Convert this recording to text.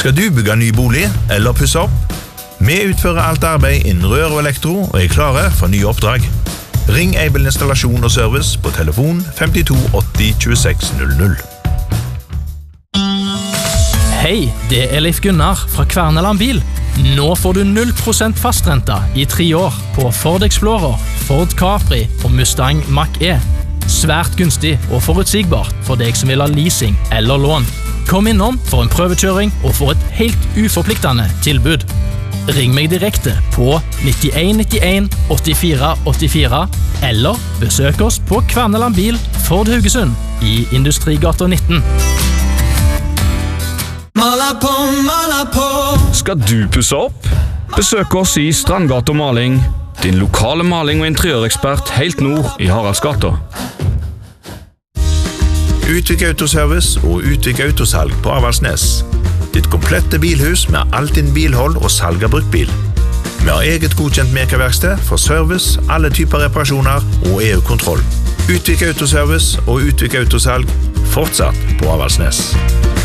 Skal du bygge ny bolig eller pusse opp? Vi utfører alt arbeid innen rør og elektro og er klare for nye oppdrag. Ring Aibel Installasjon og Service på telefon 52 80 2600. Hei, det er Leif Gunnar fra Kverneland Bil. Nå får du 0% fastrenta i 3 år på Ford Explorer, Ford Capri og Mustang Mach-E. Svært gunstig og forutsigbart for deg som vil ha leasing eller lån. Kom innom for en prøvekjøring og få et helt uforpliktende tilbud. Ring meg direkte på 91 91 84 84 eller besøk oss på Kverneland Bil, Ford Haugesund i Industrigata 19. Skal du pusse opp? Besøk oss i Strandgata Maling, din lokale maling- og interiørekspert helt nord i Haraldsgata. Utvik Autoservice og Utvik Autosalg på Avaldsnes. Ditt komplette bilhus med alt din bilhold og salg av bruktbil. Vi har eget godkjent merkeverksted for service, alle typer reparasjoner og EU-kontroll. Utvik Autoservice og Utvik Autosalg fortsatt på Avaldsnes.